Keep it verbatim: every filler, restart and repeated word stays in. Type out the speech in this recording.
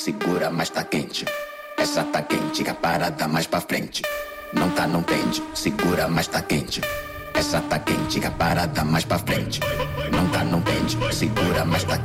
segura, mas tá quente. Essa tá quente, que a parada mais pra frente. Não tá, não pende, segura, mas tá quente. Essa tá quente, que a parada mais pra frente. Não tá, não pende, segura, mas tá